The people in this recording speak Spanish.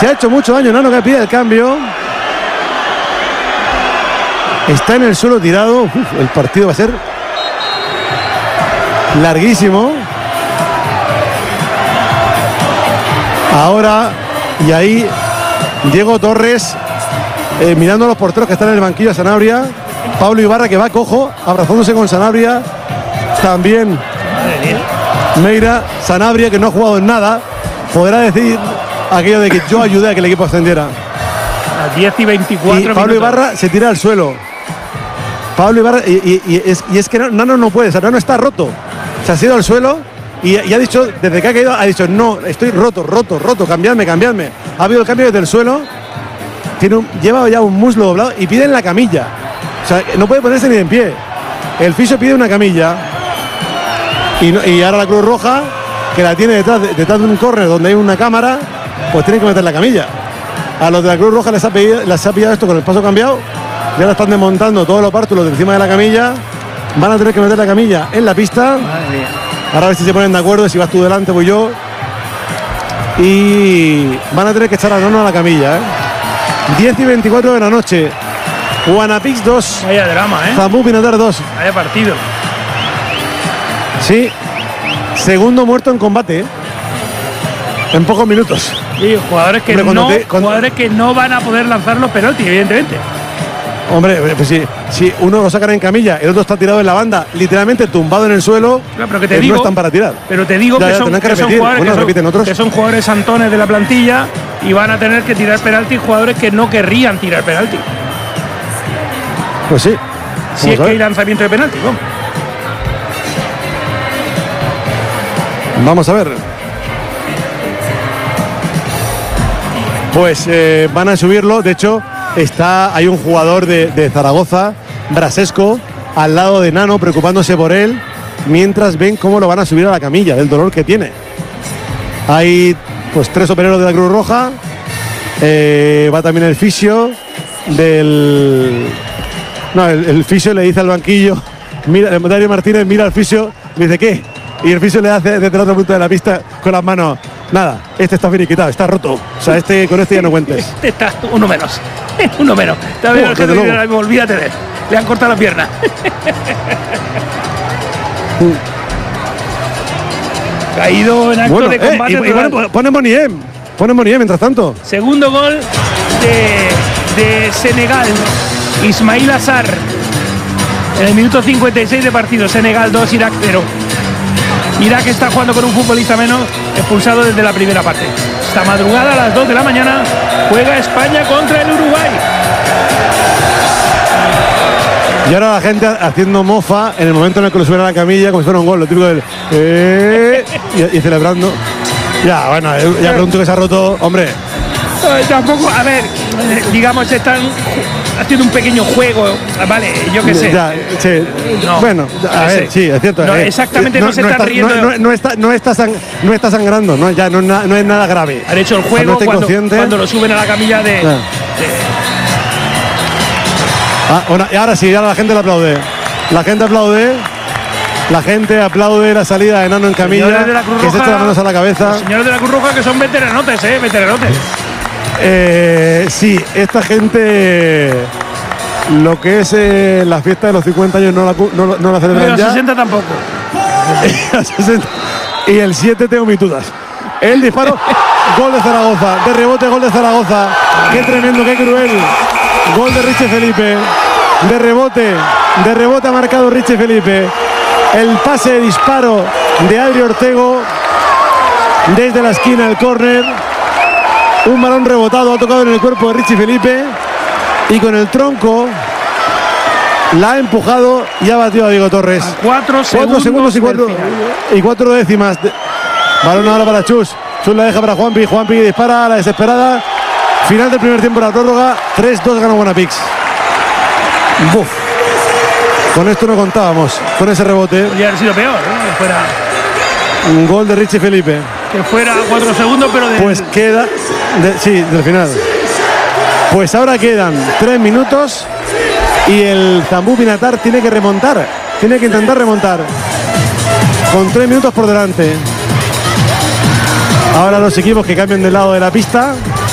Se ha hecho mucho daño Nano, que pide el cambio. Está en el suelo tirado. Uf, el partido va a ser larguísimo. Ahora, y ahí Diego Torres mirando a los porteros que están en el banquillo a Sanabria. Pablo Ibarra, que va cojo, abrazándose con Sanabria. También Meira. Sanabria, que no ha jugado en nada, podrá decir aquello de que yo ayudé a que el equipo ascendiera. A 10 y 24 y Pablo minutos. Ibarra se tira al suelo. Pablo Ibarra, y es que Nano no puede, o sea, Nano está roto. Se ha ido al suelo y ha dicho, desde que ha caído, ha dicho, no, estoy roto, cambiadme. Ha habido el cambio desde el suelo. Lleva ya un muslo doblado y pide en la camilla. O sea, no puede ponerse ni en pie. El fisio pide una camilla. Y ahora la Cruz Roja, que la tiene detrás de un córner donde hay una cámara, pues tienen que meter la camilla. A los de la Cruz Roja les ha pillado esto con el paso cambiado. Ya la están desmontando todos los pártulos de encima de la camilla. Van a tener que meter la camilla en la pista. Ahora a ver si se ponen de acuerdo, si vas tú delante voy yo. Y van a tener que echar a Nano a la camilla, 10 y 24 de la noche. Guanapix 2. Vaya drama, Zambú Pinatar 2. Vaya partido. Sí. Segundo muerto en combate, en pocos minutos. Y jugadores que no van a poder lanzar los penaltis, evidentemente. Hombre, pues si uno lo sacan en camilla, el otro está tirado en la banda, literalmente tumbado en el suelo, no, pero que te digo, no están para tirar. Pero te digo que son jugadores que son jugadores santones de la plantilla y van a tener que tirar penaltis jugadores que no querrían tirar penalti. Pues sí. Si es que hay lanzamiento de penalti, ¿no? Vamos a ver. Pues van a subirlo. De hecho, hay un jugador de Zaragoza, Brasesco, al lado de Nano, preocupándose por él, mientras ven cómo lo van a subir a la camilla, del dolor que tiene. Hay pues 3 opereros de la Cruz Roja. Va también el fisio del... No, el fisio le dice al banquillo, mira, Darío Martínez mira al fisio, le dice, ¿qué? Y el fisio le hace desde el otro punto de la pista con las manos, nada, este está finiquitado, está roto. O sea, con este ya no cuentes. Este está uno menos. Uno menos. Olvídate de él. Le han cortado la pierna. Caído en acto de combate. Pone Moniem mientras tanto. Segundo gol de Senegal. Ismail Assar. En el minuto 56 de partido. Senegal 2, Irak 0. Irak está jugando con un futbolista menos, expulsado desde la primera parte. Esta madrugada a las 2 de la mañana juega España contra el Uruguay. Y ahora la gente haciendo mofa en el momento en el que lo suben a la camilla como si fuera un gol, lo típico del y celebrando. Ya, bueno, ya pregunto que se ha roto, hombre. Tampoco, a ver, digamos, están haciendo un pequeño juego, vale, yo qué sé. Ya, sí. No, bueno, a ver, sí, es cierto. No, exactamente no se está riendo. No está sangrando, no es nada grave. Han hecho el juego cuando lo suben a la camilla de... Bueno, y ahora sí, ahora la gente le aplaude. La gente aplaude la salida de Nano en camilla, que se echa las manos a la cabeza. Los señores de la Cruz Roja, que son veteranotes, veteranotes. Sí, esta gente, lo que es la fiesta de los 50 años no la celebran los ya. 60 tampoco. Y el 7 tengo mis dudas. El disparo, gol de Zaragoza, de rebote, gol de Zaragoza. Qué tremendo, qué cruel. Gol de Richie Felipe, de rebote ha marcado Richie Felipe. El pase de disparo de Adri Ortego desde la esquina del córner. Un balón rebotado, ha tocado en el cuerpo de Richie Felipe y con el tronco la ha empujado y ha batido a Diego Torres. 4 segundos y 4 décimas. Balón ahora para Chus. Chus la deja para Juanpi. Juanpi dispara a la desesperada. Final del primer tiempo de la prórroga. 3-2 gana Guanapix. Buf. Con esto no contábamos. Con ese rebote. Podría haber sido peor, ¿no? Que fuera... Un gol de Richie Felipe. Que fuera 4 segundos, pero de... Pues queda... del final. Pues ahora quedan 3 minutos y el Zambú Pinatar tiene que remontar. Tiene que intentar remontar. Con 3 minutos por delante. Ahora los equipos que cambian del lado de la pista.